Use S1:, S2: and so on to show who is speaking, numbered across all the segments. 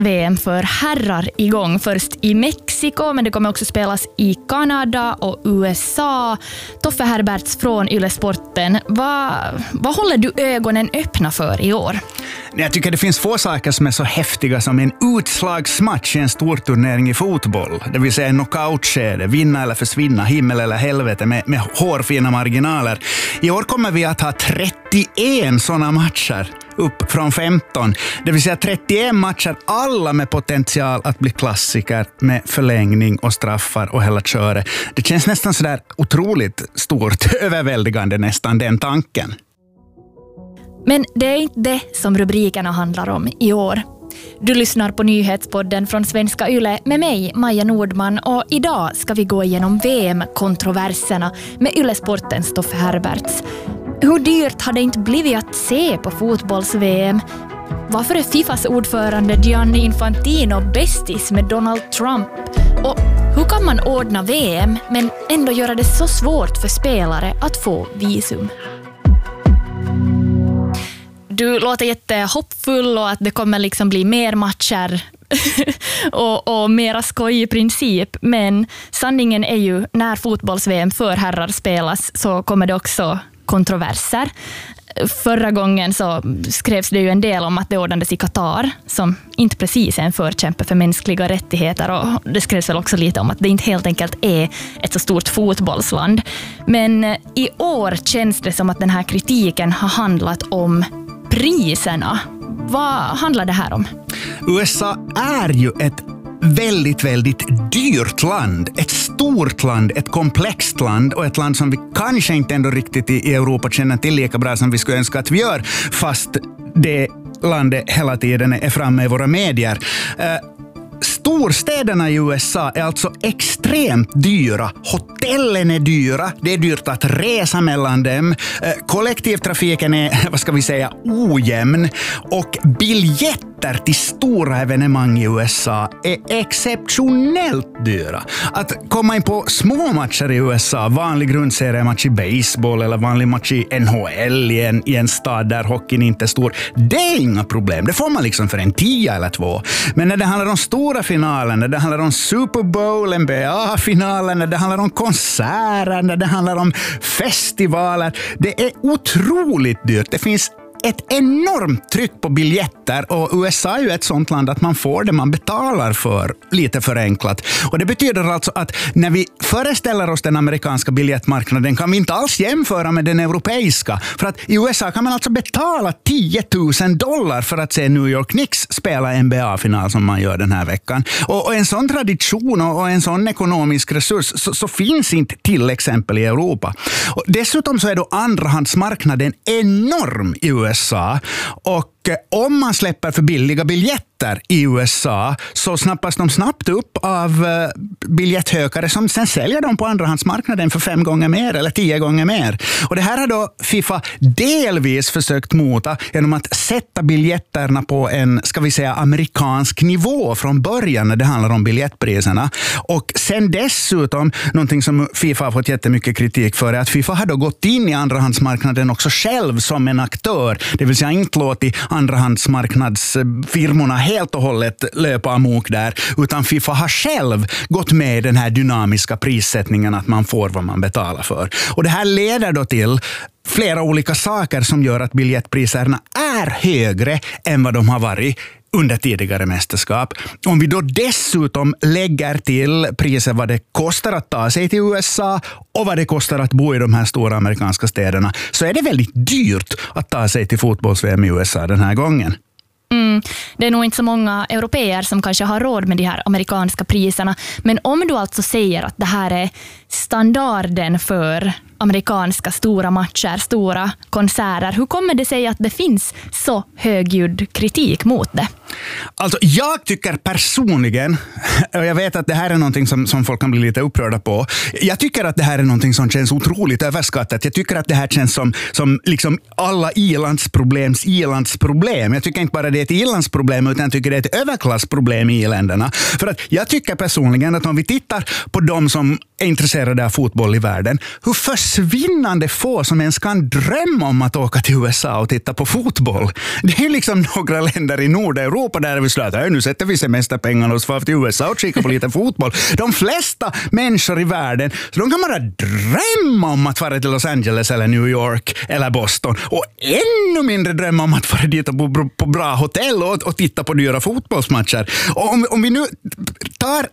S1: VM för herrar igång. Först i Mexiko, men det kommer också spelas i Kanada och USA. Toffe Herberts från Yle Sporten. Vad håller du ögonen öppna för i år?
S2: Jag tycker det finns få saker som är så häftiga som en utslagsmatch i en stor turnering i fotboll. Det vill säga en knockoutskede, vinna eller försvinna, himmel eller helvete med hårfina marginaler. I år kommer vi att ha 31 sådana matcher upp från 15. Det vill säga 31 matcher, alla med potential att bli klassiker med förlängning och straffar och hela köret. Det känns nästan sådär otroligt stort, överväldigande nästan den tanken.
S1: Men det är inte det som rubrikerna handlar om i år. Du lyssnar på nyhetspodden från Svenska Yle med mig, Maja Nordman, och idag ska vi gå igenom VM-kontroverserna med Yle Sportens Toffe Herberts. Hur dyrt har det inte blivit att se på fotbolls-VM? Varför är Fifas ordförande Gianni Infantino bästis med Donald Trump? Och hur kan man ordna VM men ändå göra det så svårt för spelare att få visum? Du låter jättehoppfull och att det kommer liksom bli mer matcher och mera skoj i princip. Men sanningen är ju, när fotbolls-VM för herrar spelas så kommer det också kontroverser. Förra gången så skrevs det ju en del om att det ordnades i Qatar, som inte precis är en förkämpe för mänskliga rättigheter, och det skrevs väl också lite om att det inte helt enkelt är ett så stort fotbollsland. Men i år känns det som att den här kritiken har handlat om priserna. Vad handlar det här om?
S2: USA är ju ett väldigt, väldigt dyrt land. Ett stort land, ett komplext land och ett land som vi kanske inte ändå riktigt i Europa känner till lika bra som vi skulle önska att vi gör, fast det landet hela tiden är framme i våra medier. Storstäderna i USA är alltså extremt dyra. Hotellen är dyra. Det är dyrt att resa mellan dem. Kollektivtrafiken är, vad ska vi säga, ojämn. Och biljetter till stora evenemang i USA är exceptionellt dyra. Att komma in på små matcher i USA, vanlig grundseriematch i baseball eller vanlig match i NHL i en stad där hockeyn inte är stor, det är inga problem. Det får man liksom för en 10 eller 2. Men när det handlar om stora finalen, när det handlar om Super Bowl, NBA-finalen, när det handlar om konserter, när det handlar om festivaler, det är otroligt dyrt. Det finns ett enormt tryck på biljetter, och USA är ju ett sånt land att man får det man betalar för, lite förenklat. Och det betyder alltså att när vi föreställer oss den amerikanska biljettmarknaden kan vi inte alls jämföra med den europeiska. För att i USA kan man alltså betala $10,000 för att se New York Knicks spela NBA-final som man gör den här veckan. Och en sån tradition och en sån ekonomisk resurs så finns inte till exempel i Europa. Och dessutom så är då andrahandsmarknaden enorm i USA. Och om man släpper för billiga biljetter i USA så snappas de snabbt upp av biljetthökare som sen säljer dem på andrahandsmarknaden för 5 gånger mer eller 10 gånger mer. Och det här har då FIFA delvis försökt mota genom att sätta biljetterna på en, ska vi säga, amerikansk nivå från början när det handlar om biljettpriserna. Och sen dessutom, någonting som FIFA har fått jättemycket kritik för, är att FIFA har då gått in i andrahandsmarknaden också själv som en aktör. Det vill säga inte låtit andrahandsmarknadsfirmorna helt och hållet löpa amok där, utan FIFA har själv gått med i den här dynamiska prissättningen att man får vad man betalar för. Och det här leder då till flera olika saker som gör att biljettpriserna är högre än vad de har varit under tidigare mästerskap. Om vi då dessutom lägger till priser vad det kostar att ta sig till USA och vad det kostar att bo i de här stora amerikanska städerna, så är det väldigt dyrt att ta sig till fotbolls-VM i USA den här gången.
S1: Det är nog inte så många europeer som kanske har råd med de här amerikanska priserna. Men om du alltså säger att det här är standarden för amerikanska stora matcher, stora konserter, hur kommer det sig att det finns så högljudd kritik mot det?
S2: Alltså jag tycker personligen, och jag vet att det här är någonting som folk kan bli lite upprörda på, jag tycker att det här är någonting som känns otroligt överskattat. Jag tycker att det här känns som liksom alla ilandsproblems ilandsproblem. Jag tycker inte bara det är ett ilandsproblem, utan jag tycker det är ett överklassproblem i i-länderna. För att jag tycker personligen att om vi tittar på de som är intresserade av fotboll i världen, hur försvinnande få som ens kan drömma om att åka till USA och titta på fotboll. Det är liksom några länder i Nordeuropa där vi slutar. Nu sätter vi semesterpengarna och så till USA och kika på lite fotboll. De flesta människor i världen, så de kan bara drömma om att fara till Los Angeles eller New York eller Boston. Och ännu mindre drömma om att fara dit på bra hotell och titta på dyra fotbollsmatcher. Och om vi nu tar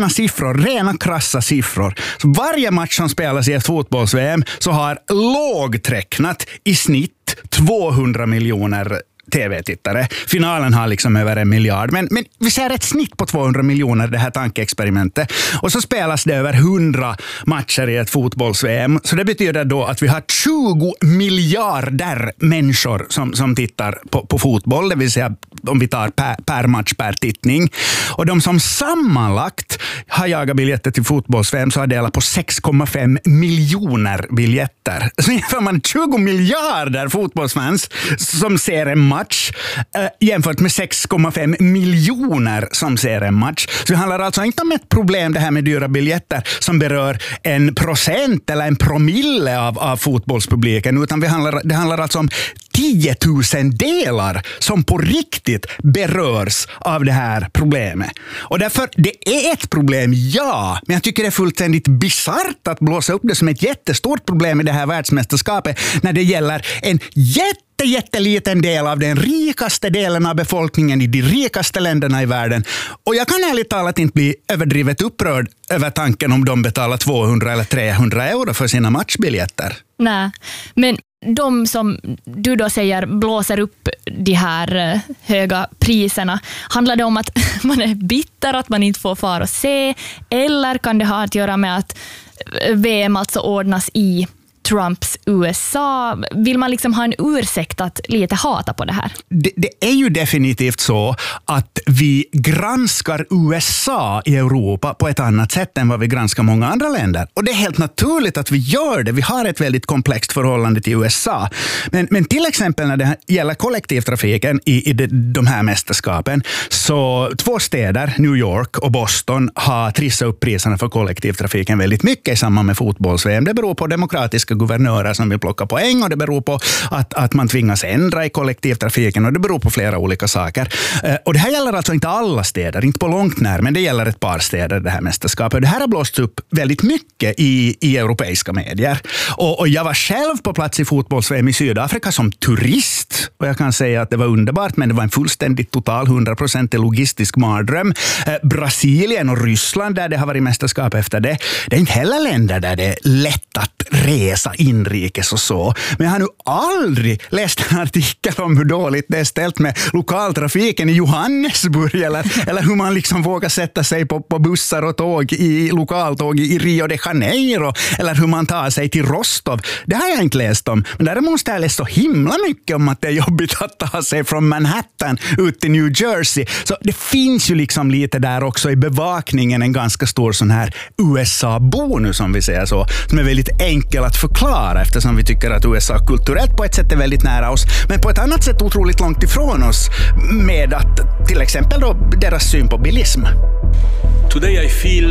S2: rena krassa siffror. Så varje match som spelas i ett fotbolls-VM så har lågträcknat i snitt 200 miljoner tv-tittare. Finalen har liksom över 1 miljard. Men vi ser ett snitt på 200 miljoner, det här tankeexperimentet. Och så spelas det över 100 matcher i ett fotbolls-VM. Så det betyder då att vi har 20 miljarder människor som tittar på fotboll. Det vill säga om vi tar per match per tittning. Och de som sammanlagt har jagat biljetter till fotbolls-VM så har delat på 6,5 miljoner biljetter. Så jämför man 20 miljarder fotbollsfans som ser en match jämfört med 6,5 miljoner som ser en match. Så det handlar alltså inte om ett problem det här med dyra biljetter som berör 1% eller 1 promille av fotbollspubliken, utan det handlar alltså om 10 000 delar som på riktigt berörs av det här problemet. Och därför, det är ett problem, ja, men jag tycker det är fullständigt bizarrt att blåsa upp det som ett jättestort problem i det här världsmästerskapet när det gäller en jätteliten del av den rikaste delen av befolkningen i de rikaste länderna i världen. Och jag kan ärligt talat inte bli överdrivet upprörd över tanken om de betalar 200 eller 300 euro för sina matchbiljetter.
S1: Nej, men de som du då säger blåser upp de här höga priserna, handlar det om att man är bitter att man inte får fara och se, eller kan det ha att göra med att VM alltså ordnas i Trumps USA? Vill man liksom ha en ursäkt att lite hata på det här?
S2: Det är ju definitivt så att vi granskar USA i Europa på ett annat sätt än vad vi granskar många andra länder. Och det är helt naturligt att vi gör det. Vi har ett väldigt komplext förhållande till USA. Men till exempel när det gäller kollektivtrafiken i de här mästerskapen, så 2 städer, New York och Boston, har trissat upp priserna för kollektivtrafiken väldigt mycket i samband med fotbolls-VM. Det beror på demokratiska guvernörer som vill plocka poäng, och det beror på att man tvingas ändra i kollektivtrafiken, och det beror på flera olika saker. Och det här gäller alltså inte alla städer, inte på långt när, men det gäller ett par städer, det här mästerskapet. Det här har blåst upp väldigt mycket i europeiska medier. Och jag var själv på plats i fotbolls-VM i Sydafrika som turist, och jag kan säga att det var underbart, men det var en fullständigt total 100% logistisk mardröm. Brasilien och Ryssland, där det har varit mästerskap efter det, det är inte heller länder där det är lätt att resa inrikes och så. Men jag har nu aldrig läst en artikel om hur dåligt det är ställt med lokaltrafiken i Johannesburg, eller hur man liksom vågar sätta sig på bussar och tåg i lokaltåg i Rio de Janeiro, eller hur man tar sig till Rostov. Det har jag inte läst om. Men däremot måste jag läsa så himla mycket om att det är jobbigt att ta sig från Manhattan ut till New Jersey. Så det finns ju liksom lite där också i bevakningen en ganska stor sån här USA-bonus, som vi säger så, som är väldigt enkel att förklara, eftersom vi tycker att USA kulturellt på ett sätt är väldigt nära oss, men på ett annat sätt otroligt långt ifrån oss, med att till exempel då deras syn på bilism.
S3: Today I feel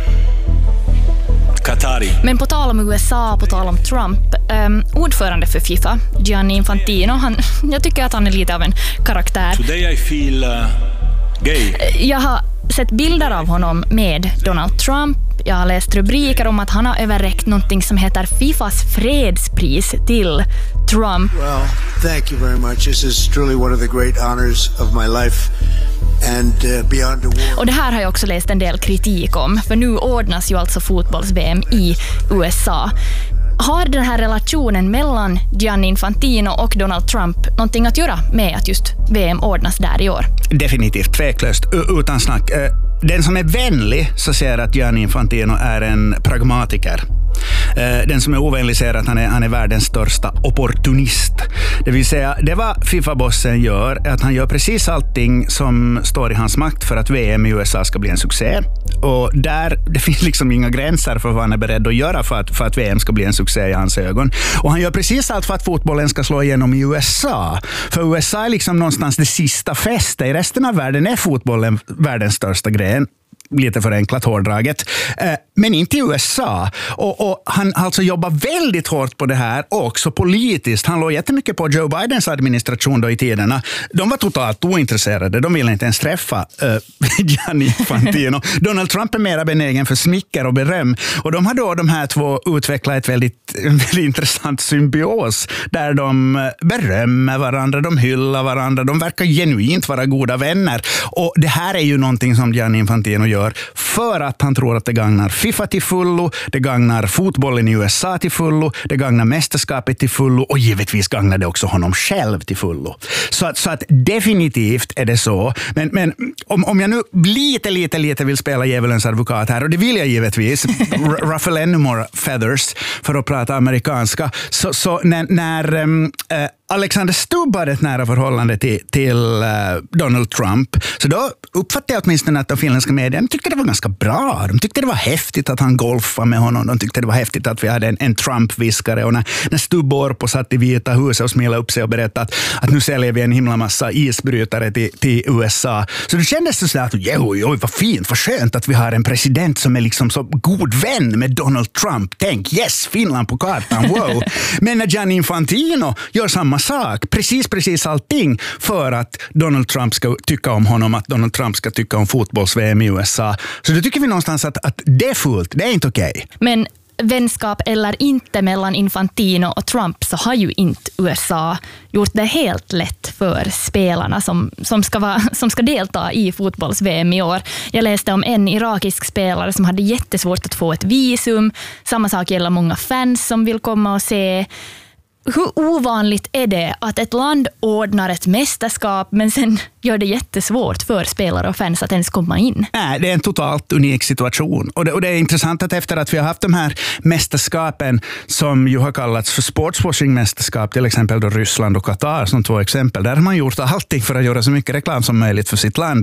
S3: Qatari.
S1: Men på tal om USA, på tal om Trump, ordförande för FIFA, Gianni Infantino, jag tycker att han är lite av en karaktär.
S3: Today I feel gay.
S1: Jag har sett bilder av honom med Donald Trump. Jag har läst rubriker om att han har överräckt någonting som heter FIFAs fredspris till Trump.
S4: Well, thank you very much. This is truly one of the great honors of my life. And beyond the war.
S1: Och det här har jag också läst en del kritik om, för nu ordnas ju alltså fotbolls-VM i USA. Har den här relationen mellan Gianni Infantino och Donald Trump någonting att göra med att just VM ordnas där i år?
S2: Definitivt, tveklöst, utan snack. Den som är vänlig så ser att Gianni Infantino är en pragmatiker. Den som är ovänlig säger att han är världens största opportunist. Det vill säga, det vad FIFA-bossen gör är att han gör precis allting som står i hans makt för att VM i USA ska bli en succé. Och det finns liksom inga gränser för vad han är beredd att göra för att VM ska bli en succé i hans ögon. Och han gör precis allt för att fotbollen ska slå igenom i USA. För USA är liksom någonstans det sista fästet. I resten av världen är fotbollen världens största gren. lite förenklat hårdraget. Men inte i USA. Och han alltså jobbar väldigt hårt på det här, också politiskt. Han låg jättemycket på Joe Bidens administration då i tiderna. De var totalt ointresserade. De ville inte ens träffa Gianni Infantino. Donald Trump är mera benägen för smicker och beröm. Och de har då de här två utvecklat ett väldigt intressant symbios där de berömmer varandra, de hyllar varandra, de verkar genuint vara goda vänner. Och det här är ju någonting som Gianni Infantino gör för att han tror att det gagnar FIFA till fullo, det gagnar fotbollen i USA till fullo, det gagnar mästerskapet till fullo och givetvis gagnar det också honom själv till fullo. Så att definitivt är det så. Men om jag nu lite vill spela djävulens advokat här, och det vill jag givetvis, ruffle ännu more feathers för att prata amerikanska, så när Alexander Stubb hade ett nära förhållande till Donald Trump, så då uppfattade jag åtminstone att de finländska medierna tyckte det var ganska bra. De tyckte det var häftigt att han golfade med honom. De tyckte det var häftigt att vi hade en Trump-viskare. Och när Stubb Orpo satt i Vita huset och smilade upp sig och berättade att nu säljer vi en himla massa isbrytare till USA. Så det kändes så att oj, vad fint, vad skönt att vi har en president som är liksom så god vän med Donald Trump. Tänk, yes, Finland på kartan, wow. Men när Gianni Infantino gör samma sak, precis allting för att Donald Trump ska tycka om honom, att Donald Trump ska tycka om fotbolls-VM i USA. Så då tycker vi någonstans att det är fullt, det är inte okej. Men
S1: vänskap eller inte mellan Infantino och Trump, så har ju inte USA gjort det helt lätt för spelarna som ska delta i fotbolls-VM i år. Jag läste om en irakisk spelare som hade jättesvårt att få ett visum. Samma sak gäller många fans som vill komma och se. Hur ovanligt är det att ett land ordnar ett mästerskap men sen gör det jättesvårt för spelare och fans att ens komma in?
S2: Nej, det är en totalt unik situation. Och det är intressant att efter att vi har haft de här mästerskapen som ju har kallats för sportswashing-mästerskap, till exempel då Ryssland och Qatar som två exempel, där har man gjort allting för att göra så mycket reklam som möjligt för sitt land.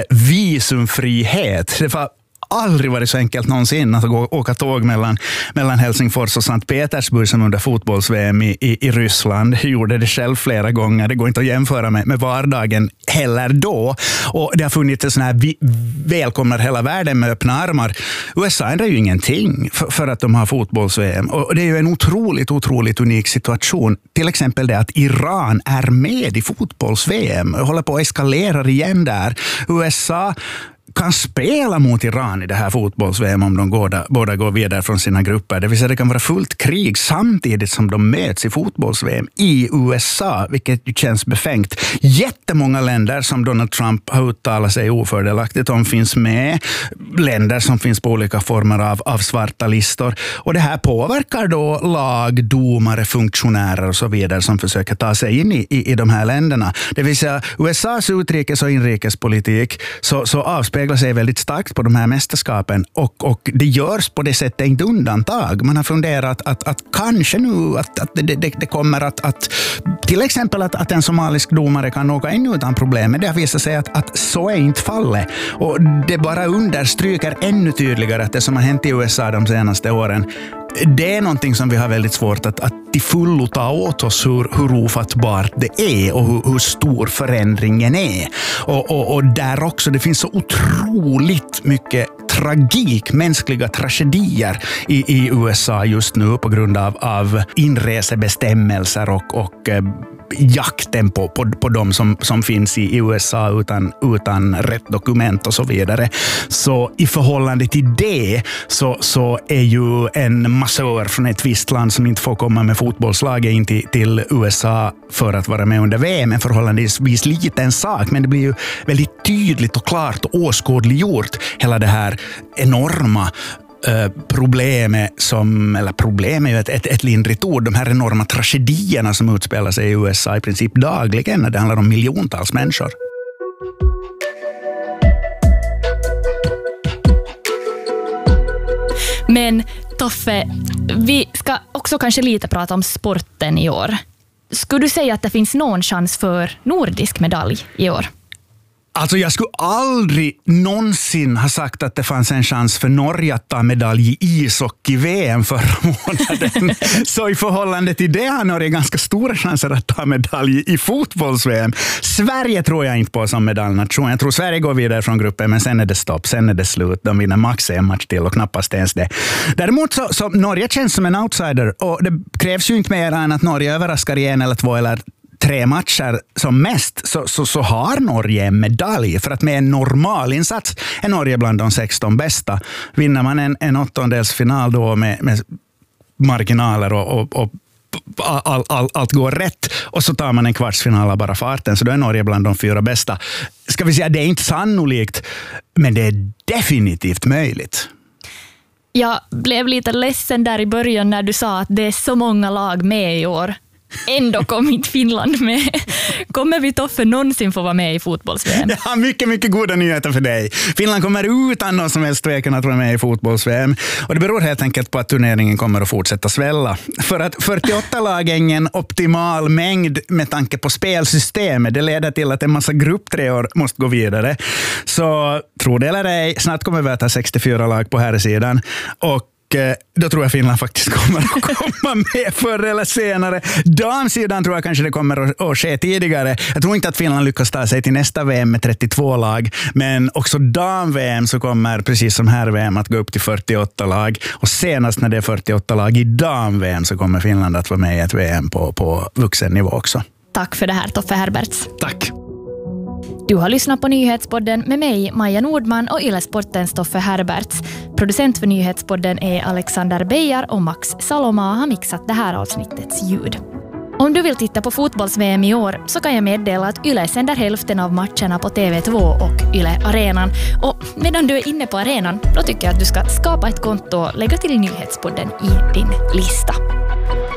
S2: Visumfrihet, det var aldrig varit så enkelt någonsin att åka tåg mellan Helsingfors och Sankt Petersburg som under fotbolls-VM i Ryssland. Jag gjorde det själv flera gånger. Det går inte att jämföra med vardagen heller då. Och det har funnits en sån här välkomnar hela världen med öppna armar. USA ändrar ju ingenting för att de har fotbolls-VM. Och det är ju en otroligt unik situation. Till exempel det att Iran är med i fotbolls-VM och håller på att eskalera igen där. USA kan spela mot Iran i det här fotbolls-VM om de båda går vidare från sina grupper. Det vill säga det kan vara fullt krig samtidigt som de möts i fotbolls-VM i USA, vilket ju känns befängt. Jättemånga länder som Donald Trump har uttalat sig ofördelaktigt om finns med. Länder som finns på olika former av svarta listor. Och det här påverkar då lag, domare, funktionärer och så vidare som försöker ta sig in i de här länderna. Det vill säga USAs utrikes- och inrikespolitik så avspeglar sig väldigt starkt på de här mästerskapen och det görs på det sättet inte undantag. Man har funderat att kanske nu att det kommer att till exempel att en somalisk domare kan åka in utan problem, men det har visat sig att så är inte fallet. Och det bara understryker ännu tydligare att det som har hänt i USA de senaste åren, det är någonting som vi har väldigt svårt att till fullo ta åt oss hur ofattbart det är och hur stor förändringen är. Och där också, det finns så otroligt mycket tragik, mänskliga tragedier i USA just nu på grund av inresebestämmelser och jakten på de som finns i USA utan rätt dokument och så vidare. Så i förhållande till det så är ju en massör från ett visst land som inte får komma med fotbollslaget in till USA för att vara med under VM en förhållandevis liten sak, men det blir ju väldigt tydligt och klart och åskådliggjort hela det här enorma problem är ju ett lindrigt ord. De här enorma tragedierna som utspelar sig i USA i princip dagligen när det handlar om miljontals människor.
S1: Men Toffe, vi ska också kanske lite prata om sporten i år. Skulle du säga att det finns någon chans för nordisk medalj i år?
S2: Alltså jag skulle aldrig någonsin ha sagt att det fanns en chans för Norge att ta medalj i ishockey-VM förra månaden. Så i förhållande till det har Norge ganska stora chanser att ta medalj i fotbolls-VM. Sverige tror jag inte på som medaljnation. Jag tror Sverige går vidare från gruppen, men sen är det stopp, sen är det slut. De vinner max en match till och knappast ens det. Däremot så Norge känns som en outsider, och det krävs ju inte mer än att Norge överraskar i 1 eller 2 eller 3 matcher som mest, så har Norge en medalj. För att med en normal insats är Norge bland de 16 bästa. Vinner man en 8-delsfinal då med marginaler och allt går rätt, och så tar man en kvartsfinal av bara farten, så då är Norge bland de 4 bästa. Ska vi säga, det är inte sannolikt, men det är definitivt möjligt.
S1: Jag blev lite ledsen där i början när du sa att det är så många lag med i år. Ändå kom inte Finland med. Kommer vi Toffe någonsin få vara med i fotbolls-VM?
S2: Ja, mycket, mycket goda nyheter för dig. Finland kommer utan någon som helst tvekan att vara med i fotbolls-VM. Och det beror helt enkelt på att turneringen kommer att fortsätta svälla. För att 48 lag är ingen optimal mängd med tanke på spelsystemet. Det leder till att en massa grupptreor måste gå vidare. Så tro det eller ej, snart kommer vi att ha 64 lag på här sidan. Och då tror jag Finland faktiskt kommer att komma med förr eller senare. Damsidan tror jag kanske det kommer att ske tidigare. Jag tror inte att Finland lyckas ta sig till nästa VM med 32 lag. Men också dam-VM så kommer, precis som här VM, att gå upp till 48 lag. Och senast när det är 48 lag i dam-VM så kommer Finland att vara med i ett VM på vuxennivå också.
S1: Tack för det här, Toffe Herberts.
S2: Tack.
S1: Du har lyssnat på Nyhetspodden med mig, Maja Nordman, och Yle Sportens Toffe Herberts. Producent för Nyhetspodden är Alexander Beijar, och Max Saloma har mixat det här avsnittets ljud. Om du vill titta på fotbolls-VM i år så kan jag meddela att Yle sänder hälften av matcherna på TV2 och Yle Arenan. Och medan du är inne på arenan, då tycker jag att du ska skapa ett konto och lägga till Nyhetspodden i din lista.